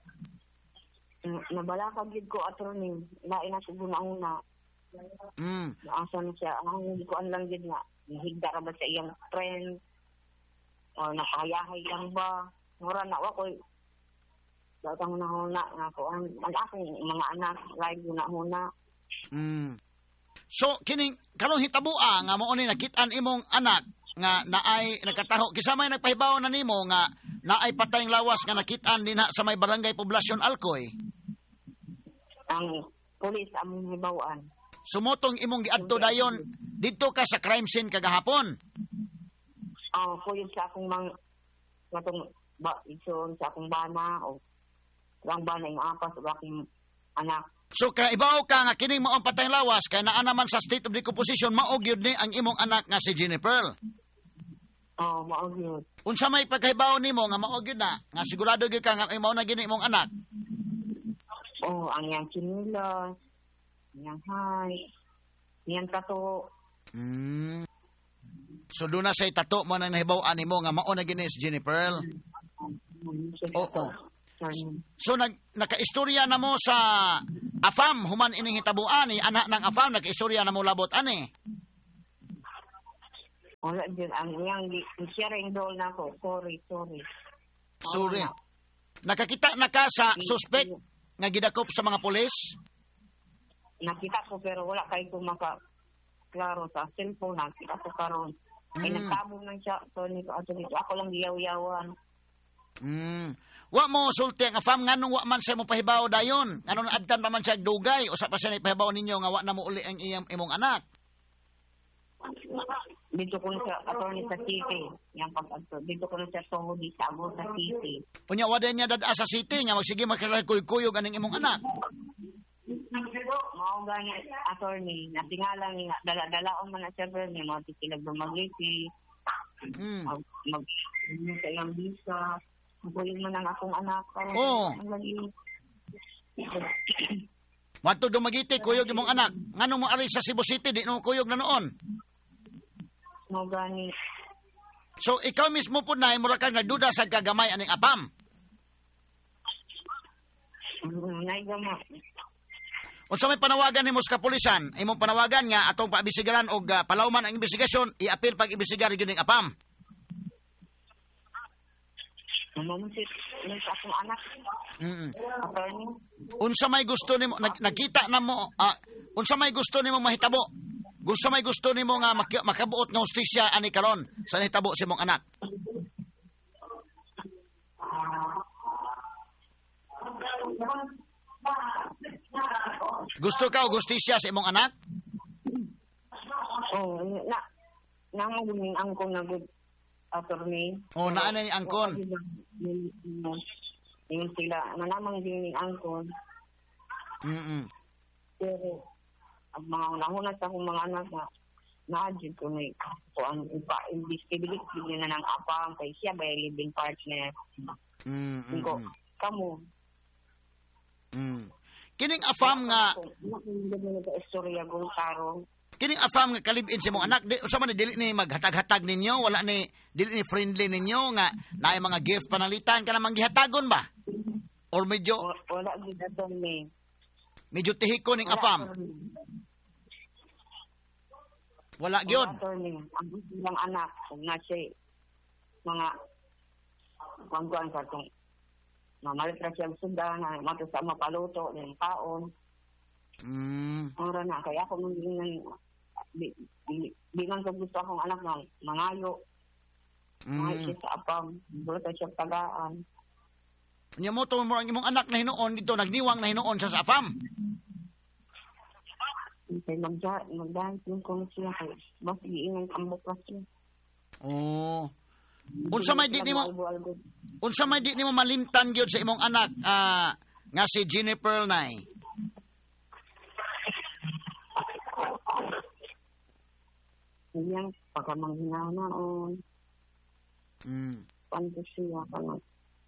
Nabalakag gid ko attorney, lain na siguro na una. Asa na siya, hindi ko lang gid nga higda ra ba sa iyang friend o nakayahay lang ba, mura na wa ko datang na huna nga ko ang akong mga anak live na huna. So kining kanong hitabua nga mao ni nakit-an imong anak nga naay nagkataho kisama may nagpahibaw na nimo nga naay patayng lawas nga nakit-an dinha sa may barangay Poblasyon Alcoy. Ang pulis among hibawan. Sumotong imong giadto dayon didto ka sa crime scene kagahapon. Kuyon sa akong matong ison sa akong bana o ang bana yung apas o aking anak. So kaibaw ka nga kining maong patayng lawas kay naa naman sa state of decomposition mao gyud ni ang imong anak nga si Jennifer. Mao gyud. Unsa may pagkaibaw nimo nga mao gyud na nga sigurado gyud ka nga mao na gini imong anak? ang yang chinilas, yang height, yang tato. So doon na say tato mo na nahibaw-an nimo nga mao na ginis Jennifer. Oo. So nakaistorya na mo sa AFAM human ining hitabuan ni anak ng AFAM nakaistorya na mo labot ani. Wala din ang yang sharing doll na ko. Sorry. Nakakita na ka sa suspect nga gidakop sa mga pulis? Nakita ko pero wala kay ko klaro sa cellphone nakita ko karon. Ay nagtabong lang siya. So ako lang giyaw-yawan. Wa mo sulti ang AFAM nganong wa man siya mo pahibaw dayon. Nganong adtan pa man siya dugay usa pa siya pahibaw ninyo nga wa na mo uli ang imong anak. Dito ko na sa attorney sa city. Dito ko na sa Sohodi sa Agos sa city. Unya wa din niya dada sa city nga magsige makilakuyog aning imong anak. Mao gani attorney natingalan nga dala-dalaon man na siya pero ni mo tikilag magliti. Mag sa iyang visa. Magkuling man ang akong anak. Wato dumagiti kuyog imong anak. Nganong mo ari sa Cebu City di no kuyog na noon? Mo gani. So ikaw mismo po na mura kang nagduda sa kagamay aning AFAM. Naigama. Unsa may panawagan nimo sa kapulisan? Imong panawagan nga atong paabisigaran og palawman ang investigasyon, i-appeal pag imbestigar gyud ning AFAM. Mamusit sa akong anak. Unsa may gusto nimo nakita na mo unsa may gusto nimo mahitabo? May gusto nimo nga makabuot nga hustisya ani karon sa nahitabo sa imong anak? Gusto ka og hustisya sa imong anak? Nangugunin angkon na good attorney. Naa na ni angkon. Yung sila, nanamang din ni angkon. Pero, ang mga unahunat sa akong mga anak na-adjud ko na ang investibility niya na ng AFAM kay siya by living partner. Kamu. Kining AFAM nga istorya kong tarong. Kining AFAM nga kalibin sa imong anak, unsa man dili ni maghatag-hatag ninyo, wala ni dili ni friendly ninyo nga naay mga gift panalitan kana manggihatagon ba? Or medyo wala gid ato ni. Medyo tihiko ning AFAM. Wala gyud. Ang anak na siya mga pangguan sa tong mamalit ra siya sudan na matasa mapaluto ng taon. Ora na kaya ako mong di man ko gusto akong anak ng mangayo. Mga sa AFAM, wala siya tagaan. Nya mo to mo ang imong anak na hinuon dito nagniwang na hinuon sa AFAM. Kay magdahan ko siya kay mas giingon kambok pa siya. Unsa may di nimo malimtan gyud sa imong anak nga si Jennifer Nay? Yang pagkamanghinaon. Pantasiya ka na.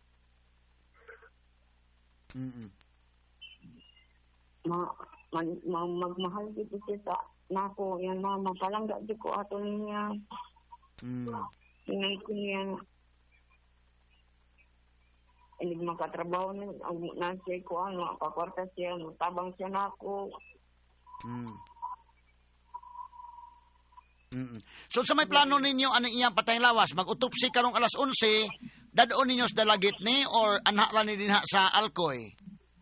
Magmahal dito siya sa nako. Yan mama, palangga di ko ato niya. Tingnan ko niya. Hindi makatrabaho niya. Ang nasa ko, kakwarta siya. Tabang siya nako. So sa may plano ninyo ano iyang patay lawas mag-utopsi karong alas 11 dadoon ninyo sa Dalagit ni or anha ra ni dinha sa Alcoy?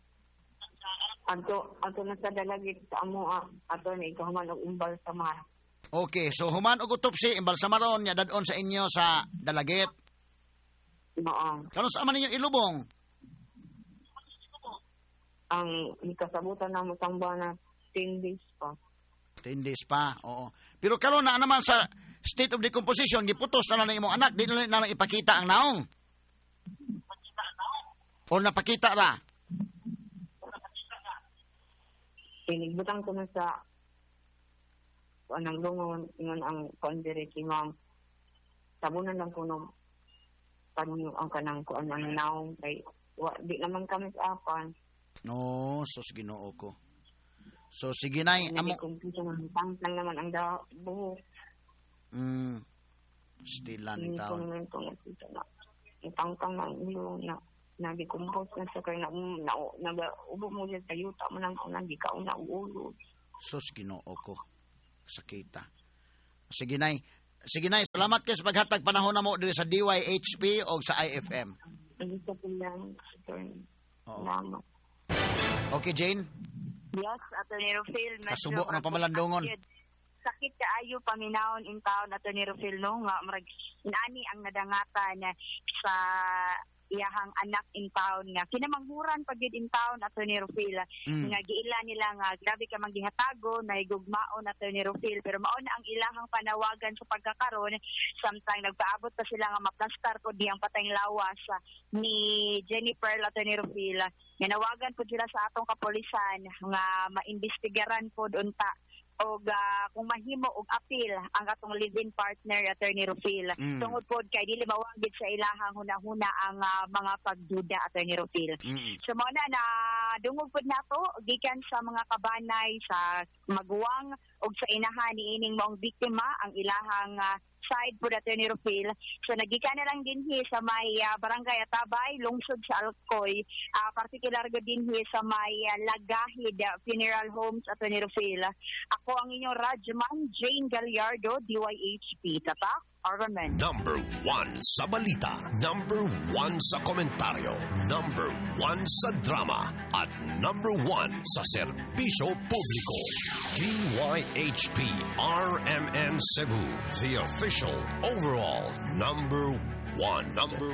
Ato na sa Dalagit sa amo ato ni kahuman og imbalsamar. Okay, so human og utopsi imbalsamaron nya dadoon sa inyo sa Dalagit. Oo. Karon sa man ninyo ilubong? Ang kasabutan na mo na 10 days pa. 10 days pa, oo. Pero karon na naman sa state of decomposition, giputos na lang imong anak, di na lang ipakita ang naong. O napakita ra? Inigbutang ko na sa anang lungon, ingon ang kondireki ma'am. Sabunan lang ko nung panyo ang kanang ko ang naong kay di naman kami sa apan. No, sus Ginoo ko. So sige nay, amo. Tangtang naman ang buhok. Stilan ng taon. Tangtang na yung nag-decompose na sa kaya nag-ubo mo dyan sa yuta mo lang di ka ulo. Sus Ginoo ko. Sakita. Sige nay, salamat kayo sa paghatag panahon na mo dito sa DYHP o sa IFM. Hindi sa pilang, salamat. Okay, Jane? Yes, Atty. Rufil. Kasubo ng pamalandungon. Sakit kaayo paminahon in town, Atty. Rufil, no? Nga, nani ang nadangatan sa iyahang anak in town nga kinamanghuran pag yun in town Atty. Rufil nga giila nila nga grabe ka manggihatago na igugmaon Atty. Rufil pero mao na ang ilahang panawagan sa pagkakaron samtang nagpaabot pa sila nga maplastar ko diyang patayng lawas ni Jennifer Atty. Rufil nga nawagan po sila sa atong kapolisan nga maimbestigaran po unta og kung mahimo og apil ang atong live-in partner Atty. Rufil tungod pod kay dili mawagid sa ilahang hunahuna ang mga pagduda Atty. Rufil. So mao na dungog pod nato gikan sa mga kabanay sa maguwang og sa inahan niining maong biktima ang ilahang side po Atty. Rufil. So nagikan na lang dinhi sa may barangay Atabay, lungsod sa Alcoy, particular go dinhi sa may Lagahid Funeral Homes Atty. Rufil. Ako ang inyong Rajman, Jane Gallardo, DYHP. Tatak, Arvamen. Number 1 sa balita, number 1 sa komentaryo, number 1 sa drama, at number 1 sa serbisyo publiko. DYHP RMN Cebu, the official overall number 1.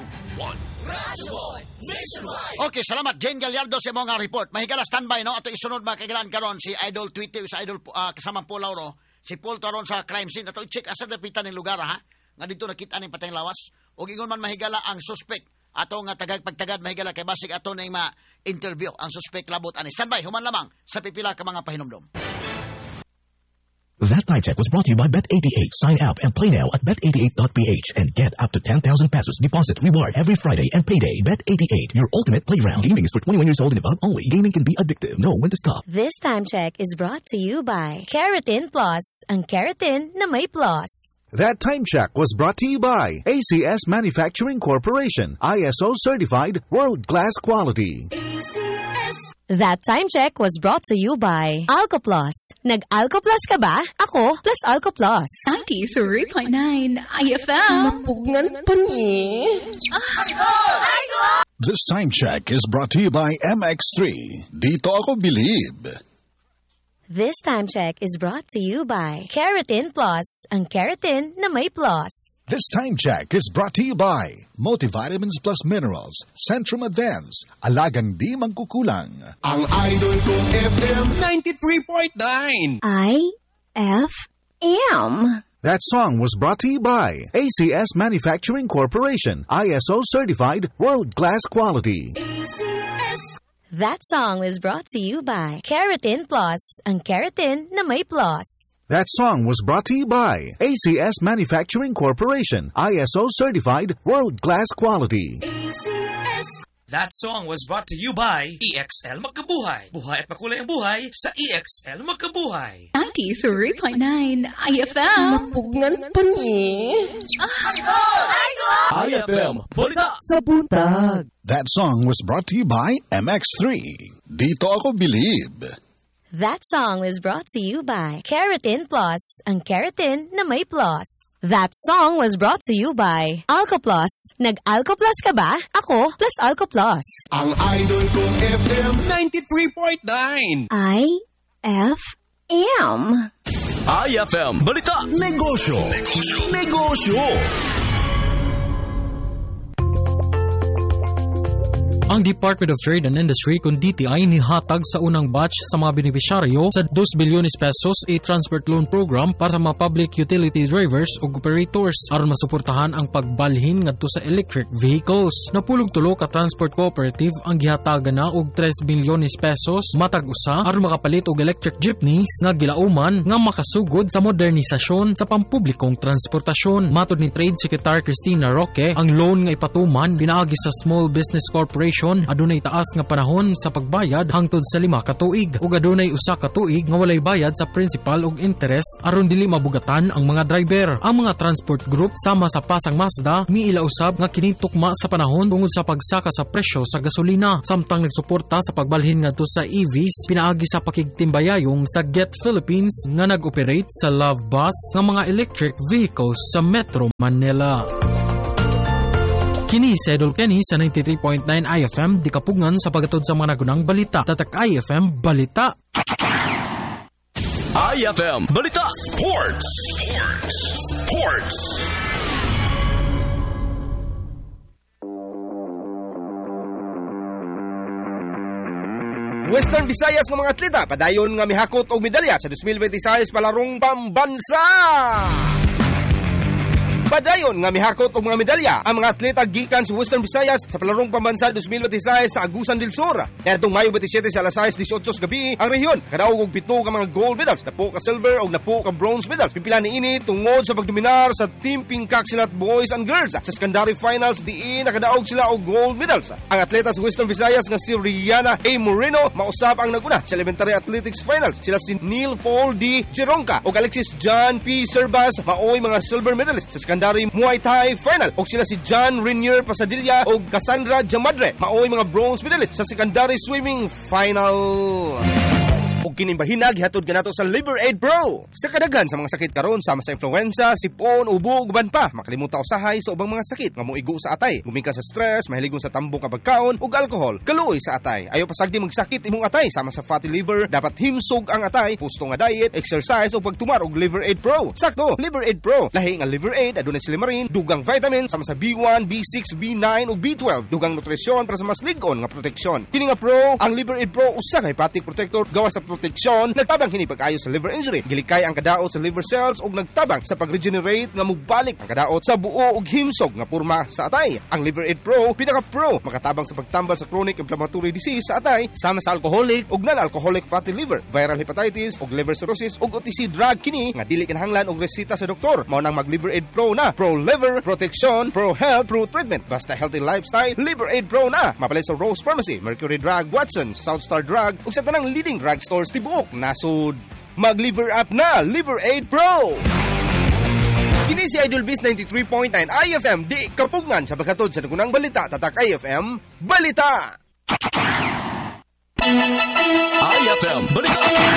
Radyoboy Nationwide. Okay, salamat Jane Gallardo sa mga report. Mahigala standby no ato isunod makailan karon si Idol Tweety sa Idol kasama po Lauro. Si Paul taron sa crime scene ato i-check asa dapitan ng lugar ha. Nga dito nakita ning patayng lawas. Og ingon man mahigala ang suspect ato nga pagtagad mahigala kay basig ato na ma-interview ang suspect labot ani. Standby human lamang sa pipila ka mga pahinumdom. That time check was brought to you by Bet88. Sign up and play now at bet88.ph and get up to 10,000 pesos deposit reward every Friday and payday. Bet88, your ultimate playground. Gaming is for 21 years old and above only. Gaming can be addictive. Know when to stop. This time check is brought to you by Keratin Plus. Ang keratin na may plus. That time check was brought to you by ACS Manufacturing Corporation. ISO certified world-class quality. That time check was brought to you by AlcoPlus. Nag-AlcoPlus ka ba? Ako plus AlcoPlus. 93.9 IFM. Mapugnan pa ni. This time check is brought to you by MX3. Dito ako believe. This time check is brought to you by Keratin Plus. Ang keratin na may plus. This time check is brought to you by Multivitamins Plus Minerals, Centrum Advance, Alagang Di Magkukulang. Ang idol kong FM 93.9 IFM. That song was brought to you by ACS Manufacturing Corporation, ISO certified world-class quality. That song was brought to you by Keratin Plus. Ang keratin na may plus. That song was brought to you by ACS Manufacturing Corporation, ISO certified world-class quality. That song was brought to you by EXL Magkabuhay. Buhay at makulay ang buhay sa EXL Magkabuhay. 93.9 IFM. Mapugnan pa ni. IFM, balita sa buntag. That song was brought to you by MX3. Dito ako believe. That song was brought to you by Keratin Plus. Ang keratin na may plus. That song was brought to you by AlcoPlus. Nag-AlcoPlus ka ba? Ako plus AlcoPlus. Ang idol kong FM 93.9 IFM. IFM, balita negosyo. Ang Department of Trade and Industry kung DTI nihatag sa unang batch sa mga benepisyaryo sa 2 bilyones pesos e-transport loan program para sa mga public utility drivers o operators aron masuportahan ang pagbalhin ngadto sa electric vehicles. Napulog tulo ka transport cooperative ang gihatagan na og 3 bilyones pesos matag usa aron makapalit og electric jeepneys nga gilauman nga makasugod sa modernisasyon sa pampublikong transportasyon. Matod ni Trade Secretary Cristina Roque, ang loan nga ipatuman pinaagi sa Small Business Corporation operasyon, adunay taas nga panahon sa pagbayad hangtod sa 5 ka tuig ug adunay 1 ka tuig nga walay bayad sa principal ug interest aron dili mabugatan ang mga driver. Ang mga transport group sama sa Pasang Mazda miila usab nga kini tukma sa panahon tungod sa pagsaka sa presyo sa gasolina, samtang nagsuporta sa pagbalhin ngadto sa EVs pinaagi sa pakigtimbayayong sa Get Philippines nga nag-operate sa Love Bus nga mga electric vehicles sa Metro Manila. Kini si Idol Kenny sa 93.9 IFM, di kapugngan sa pagatod sa mga nagunang balita. Tatak IFM Balita. IFM Balita Sports. Western Visayas ng mga atleta padayon nga mihakot og medalya sa 2026 palarong pambansa. Padayon nga mihakot og mga medalya ang mga atleta gikan sa Western Visayas sa palarong pambansa 2026 sa Agusan del Sur. Niadtong Mayo 27 sa alas 6:18 gabi ang rehiyon kadaog og 7 ka mga gold medals, 10 ka silver ug 10 ka bronze medals. Pipila niini tungod sa pagdominar sa Team Pingkak silat boys and girls sa secondary finals diin nakadaog sila og gold medals. Ang atleta sa Western Visayas nga si Rihanna A. Moreno mausab ang naguna sa elementary athletics finals. Sila si Neil Paul D. Chironca ug Alexis John P. Servas maoy mga silver medalist sa secondary Muay Thai final ug sila si John Renier Pasadilla ug Cassandra Jamadre maoy mga bronze medalist sa secondary swimming final. Ug kining bahinag gihatod kanato sa Liver Aid Pro. Sa kadaghan sa mga sakit karon sama sa influenza, sipon, ubo ug uban pa, makalimutan usahay sa ubang mga sakit nga moigo sa atay. Gumikan sa stress, mahiligon sa tambong nga pagkaon ug alcohol, kaluoy sa atay. Ayo pasagdi magsakit imong atay sama sa fatty liver, dapat himsog ang atay, pusto nga diet, exercise ug pagtumar og Liver Aid Pro. Sakto, Liver Aid Pro. Lahi nga Liver Aid adunay silimarin, dugang vitamin sama sa B1, B6, B9 ug B12, dugang nutrisyon para sa mas lig-on nga proteksyon. Kini nga pro, ang Liver Aid Pro usa ka hepatic protector gawas sa proteksyon, nagtabang kini pag-ayo sa liver injury, gilikay ang kadaot sa liver cells ug nagtabang sa pag-regenerate nga mugbalik ang kadaot sa buo ug himsog nga porma sa atay. Ang Liver Aid Pro pinaka-pro makatabang sa pagtambal sa chronic inflammatory disease sa atay sama sa alcoholic ug non-alcoholic fatty liver, viral hepatitis ug liver cirrhosis ug OTC drug kini nga dili kinahanglan og resita sa doktor. Mao nang mag Liver Aid Pro na. Pro liver protection, pro health, pro treatment, basta healthy lifestyle, Liver Aid Pro na. Mapalit sa Rose Pharmacy, Mercury Drug, Watson, Southstar Drug ug sa tanang leading drug stores tibuok. Nasud mag-liver up na, Liver Aid Pro. Kini si Idol Biz 93.9 IFM di kapugngan sa pagkatod sa nagunang balita. Tatak IFM Balita. IFM Balita.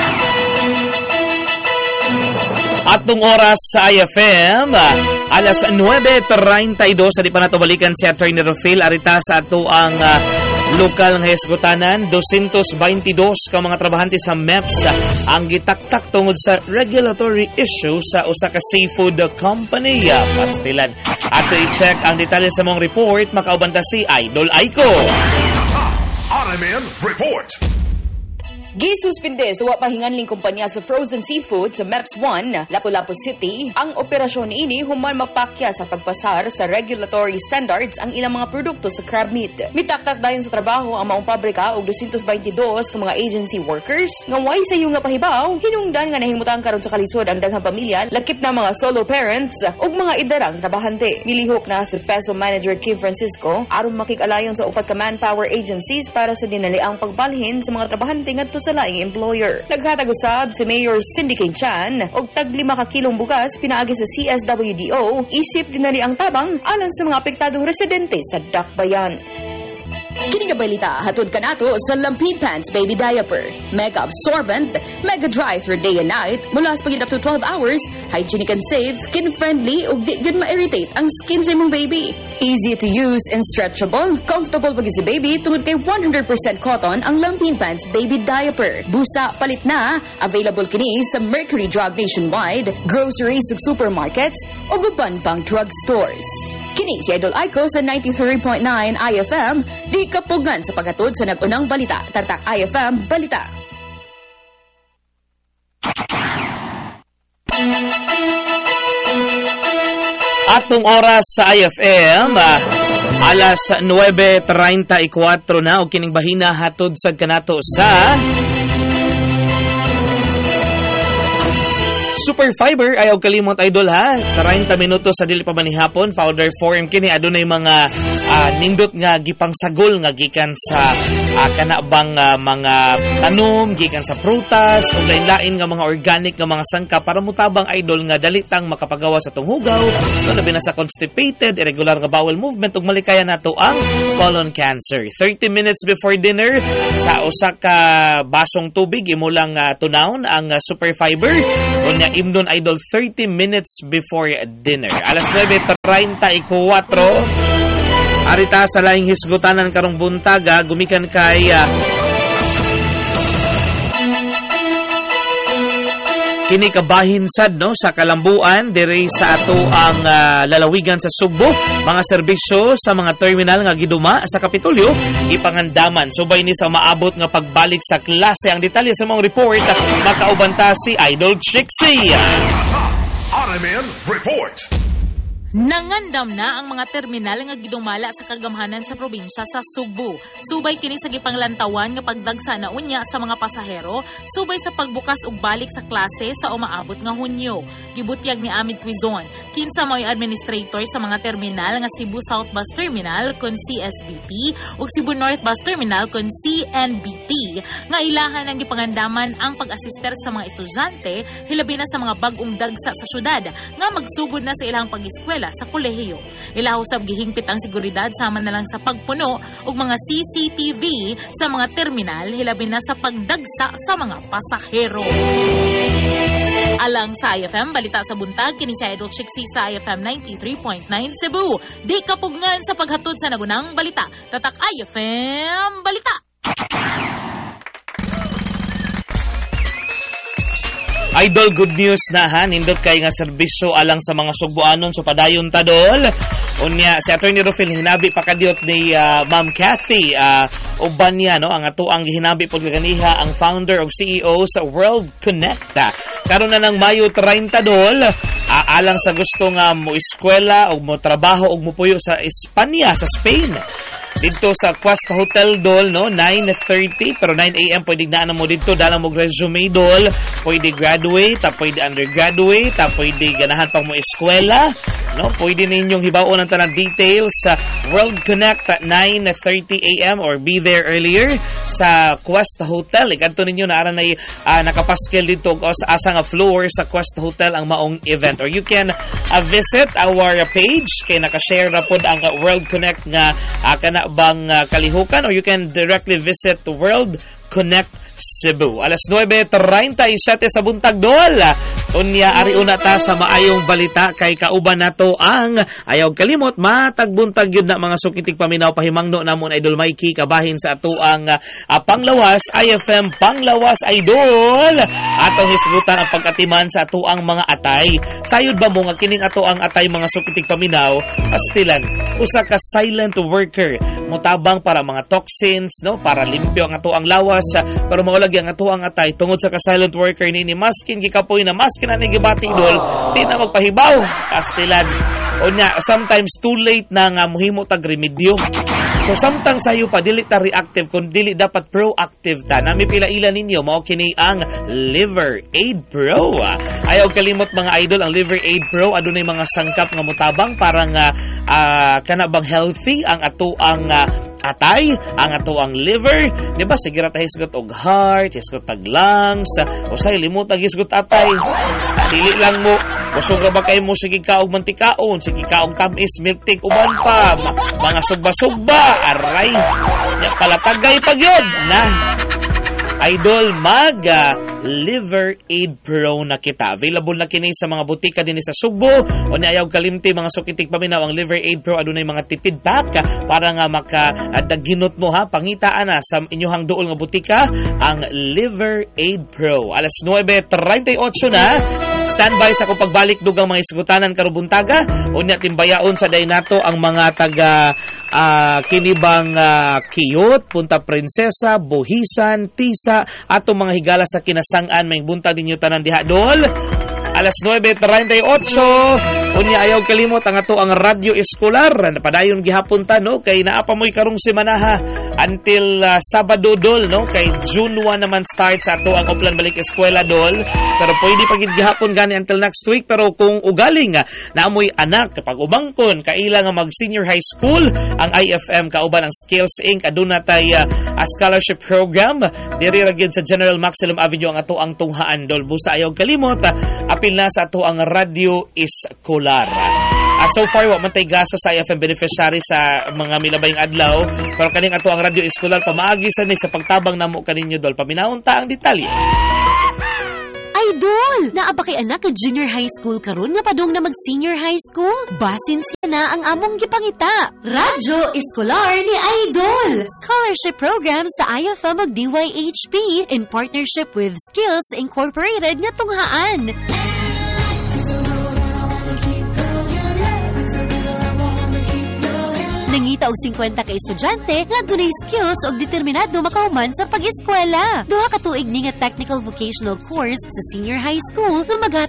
Atong oras sa IFM, alas 9:32 sa di pa nato balikan si Attorney Rafael arita sa ato ang lokal nga hisgutanan. 222 ka mga trabahante sa MEPS ang gitaktak tungod sa regulatory issue sa usa ka seafood company. Pastilan. Ato i-check ang detalye sa mong report, makaubanta si Idol Aiko. RMN Report. Gisuspinde sa wapahinganling kumpanya sa frozen seafood sa MEPS 1, Lapu-Lapu City, ang operasyon ini human mapakya sa pagpasar sa regulatory standards ang ilang mga produkto sa crab meat. Mitaktak dayon sa trabaho ang maong pabrika og 222 ka mga agency workers nga way sa iyo nga pahibaw, hinungdan nga nahimutang karon sa kalisod ang daghang pamilya, lakip na mga solo parents ug mga idarang trabahante. Milihok na si PESO Manager Kim Francisco aron makig-alayon sa upat ka manpower agencies para sa dinaliang pagbalhin sa mga trabahante ngadto sa laing employer. Naghatag usab si Mayor Cindy King Chan og tag 5 ka kilong bugas pinaagi sa CSWDO isip dinali ang tabang alang sa mga apektadong residente sa Dakbayan. Kini nga balita hatod kanato sa Lampin Pants Baby Diaper. Mega absorbent, mega dry for day and night, mula sa pagin up to 12 hours, hygienic and safe, skin-friendly, ug di gyud ma-irritate ang skin sa imong baby. Easy to use and stretchable, comfortable pag si baby tungod kay 100% cotton ang Lampin Pants Baby Diaper. Busa palit na, available kini sa Mercury Drug nationwide, groceries ug supermarkets, ug uban pang drug stores. Kini si Idol Aiko sa 93.9 IFM, di kapugan sa paghatod sa nagunang balita. Tatak IFM Balita. Atong oras sa IFM, alas 9:34 na o kining bahina hatod sa kanato sa Super Fiber ayaw kalimot idol ha. 30 minutos sa dili pa manihapon. Powder form kini adunay mga nindot nga gipangsagol nga gikan sa kanabang mga tanom, gikan sa prutas ug lain-lain nga mga organic nga mga sangka para mutabang idol nga dalitang makapagawa sa tunghugaw, labi na sa constipated, irregular nga bowel movement ug malikaya nato ang colon cancer. 30 minutes before dinner sa usa ka basong tubig imo lang tunawon ang Super Fiber. Unya imnon idol 30 minutes before dinner. Alas 9:34. Arita sa laing hisgutanan karong buntaga gumikan kay kini kabahin sad no sa kalambuan dire sa ato ang lalawigan sa Sugbo, mga serbisyo sa mga terminal nga giduma sa Kapitolyo ipangandaman subay ni sa maabot nga pagbalik sa klase. Ang detalye sa mong report makaubanta si Idol Trixie. RMN Report. Nangandam na ang mga terminal nga gidumala sa kagamhanan sa probinsya sa Sugbo. Subay kini sa gipanglantawan nga pagdagsa na unya sa mga pasahero subay sa pagbukas ug balik sa klase sa umaabot nga Hunyo. Gibutyag ni Amid Quizon, kinsa mao'y administrator sa mga terminal nga Cebu South Bus Terminal kon CSBT ug Cebu North Bus Terminal kon CNBT nga ilahan ang gipangandaman ang pag-assister sa mga estudyante hilabi na sa mga bag-ong dagsa sa syudad nga magsugod na sa ilang pag-eskwela sa kolehiyo. Ilahusab gihingpit ang seguridad sama na lang sa pagpuno ug mga CCTV sa mga terminal hilabi na sa pagdagsa sa mga pasahero. Alang sa IFM Balita sa Buntag kini si Idol Trixie sa IFM 93.9 Cebu. Di kapugngan sa paghatod sa nagunang balita. Tatak IFM Balita. Idol, good news na ha. Nindot kay nga serbisyo alang sa mga Sugboanon so padayon tadol. Unya si Attorney Rufil hinabi pa kadiot ni Ma'am Kathy uban niya no ang ato ang gihinabi pod kaniha ang founder ug CEO sa World Connect. Karon na ng Mayo 30 dol alang sa gusto nga mo eskwela ug mo trabaho ug mo puyo sa Espanya sa Spain. Dito sa Quest Hotel Dol, no? 9:30, pero 9 a.m. pwede na mo dito. Dalang mo resume Dol. Pwede graduate, pwede undergraduate, pwede ganahan pang mo eskwela. No? Pwede ninyong hibaon ang tanang details sa World Connect at 9:30 a.m. or be there earlier sa Quest Hotel. Ikanto ninyo na aran na nakapaskel dito sa asa nga floor sa Quest Hotel ang maong event. Or you can visit our page kay nakashare na pod ang World Connect nga kana bang kalihukan or you can directly visit the World Connect Cebu. Alas 9:37 sa buntag dol. Unya ari una ta sa maayong balita kay kauban nato ang ayaw kalimot matagbuntag yun na mga sukitig paminaw pahimangno namon Idol Mikey kabahin sa ato ang panglawas IFM Panglawas Idol. Atong hisgutan ang pagkatiman sa ato ang mga atay. Sayod ba mo nga kining ato ang atay mga sukitig paminaw pastilan usa ka silent worker mutabang para mga toxins no para limpyo ang ato ang lawas pero maulagi ang ato ang atay tungod sa ka-silent worker ni maskin gikapoy na maskin na gibati Idol di na magpahibaw pastilan unya sometimes too late na nga muhimo tag remedyo. So samtang sayo pa dili ta reactive kun dili dapat proactive ta. Nami pila-ila ninyo mao kini ang Liver Aid Pro. Ayaw kalimot mga idol ang Liver Aid Pro adunay mga sangkap nga motabang para nga kana bang healthy ang ato ang atay, ang ato ang liver, di ba? Sige ra ta hisgot og heart, hisgot tag lungs, usay limot ag hisgot atay. Dili lang mo, usog ra ba kay mo sige kaog mantikaon, sige kaog tamis, milk tea uban pa, mga sugba-sugba, aray. Ya pala tagay pag yun na. Idol mag Liver Aid Pro na kita. Available na kini sa mga butika din sa Sugbo. O ni ayaw kalimti mga sukitig paminaw ang Liver Aid Pro adunay mga tipid pack para nga makadaginot mo ha pangitaan na sa inyong duol nga butika ang Liver Aid Pro. Alas 9:38 na. Standby sa kung pagbalik dugang mga isgutanan karubuntaga. Unya timbayaon sa day nato ang mga taga kinibang Kiyot, Punta Prinsesa, Buhisan, Tisa, ato mga higala sa kinasangan may buntag ninyo tanan diha dol. Alas alas 9:38. Unya ayaw kalimot ang ato ang radyo eskolar. Napadayon gihapon ta no kay naa pa moy karong semana until Sabado dol no kay June 1 naman start sa ato ang Uplan Balik Eskwela dol. Pero pwede pa gid gihapon gani until next week, pero kung ugaling na amoy anak kapag ubangkon kaila nga mag senior high school ang IFM kauban ang Skills Inc. aduna tay a scholarship program diri ra gyud sa General Maximum Avenue ang ato ang tunghaan dol. Busa ayaw kalimot apil na sa ato ang radyo eskolar. So far, wa man tay gasa sa IFM beneficiary sa mga milabayng adlaw, pero kaning ato ang radyo eskolar pamaagi sa ni sa pagtabang namo kaninyo dol. Paminahon ta ang detalye. Idol! Naaba kay anak ka junior high school karon nga padong na mag-senior high school? Basin siya na ang among gipangita. Radyo Eskolar ni Idol! Scholarship program sa IFM ug DYHP in partnership with Skills Incorporated nga tunghaan. Nangita og 50 ka estudyante nga dunay skills og determinado makahuman sa pag-eskwela. Duha ka tuig ni nga technical vocational course sa senior high school nga